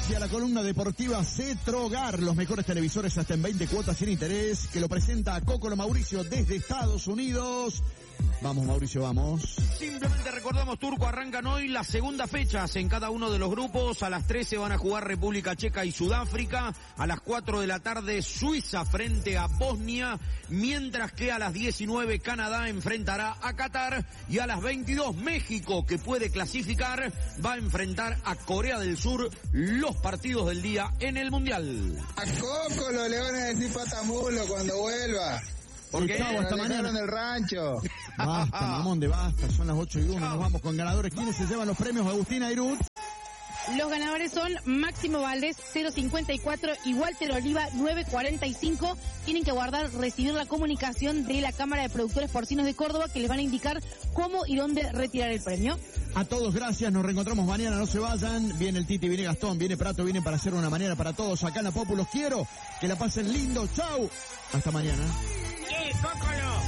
auspicia la columna deportiva Cetrogar, los mejores televisores hasta en 20 cuotas sin interés, que lo presenta Cocolo Mauricio desde Estados Unidos. Vamos, Mauricio, vamos. Simplemente recordamos, Turco, arrancan hoy las segundas fechas en cada uno de los grupos. A las 13 van a jugar República Checa y Sudáfrica. A las 4 de la tarde Suiza frente a Bosnia. Mientras que a las 19 Canadá enfrentará a Qatar. Y a las 22 México, que puede clasificar, va a enfrentar a Corea del Sur. Los partidos del día en el Mundial. A Cocolo le van a decir patamulo cuando vuelva. Porque hasta mañana en el rancho. Basta, mamón de basta, son las 8:01, nos vamos con ganadores. ¿Quiénes se llevan los premios? Agustín Airut. Los ganadores son Máximo Valdés, 0.54, y Walter Oliva, 9.45. Tienen que recibir la comunicación de la Cámara de Productores Porcinos de Córdoba, que les van a indicar cómo y dónde retirar el premio. A todos gracias, nos reencontramos mañana, no se vayan. Viene el Titi, viene Gastón, viene Prato, vienen para hacer una mañana para todos acá en La Popu. Los quiero, que la pasen lindo, chau. Hasta mañana. ¡Cócolo!